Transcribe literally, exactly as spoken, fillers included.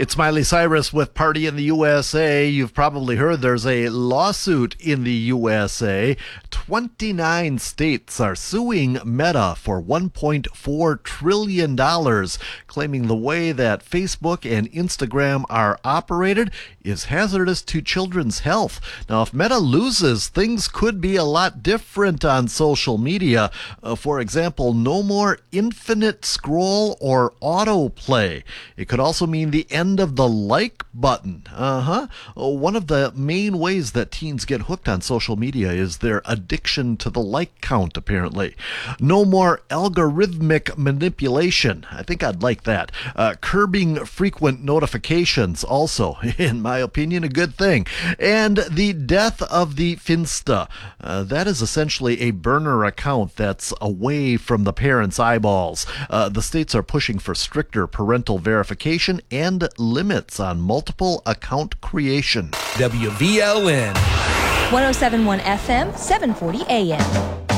It's Miley Cyrus with Party in the U S A. You've probably heard there's a lawsuit in the U S A. twenty-nine states are suing Meta for one point four trillion dollars, claiming the way that Facebook and Instagram are operated is hazardous to children's health. Now, if Meta loses, things could be a lot different on social media. Uh, for example, no more infinite scroll or autoplay. It could also mean the end of the like button. Uh-huh. One of the main ways that teens get hooked on social media is their addiction to the like count, apparently. No more algorithmic manipulation. I think I'd like that. Uh, curbing frequent notifications, also, in my opinion, a good thing. And the death of the Finsta. Uh, that is essentially a burner account that's away from the parents' eyeballs. Uh, the states are pushing for stricter parental verification and limits on multiple account creation. W V L N one oh seven point one F M, seven forty A M.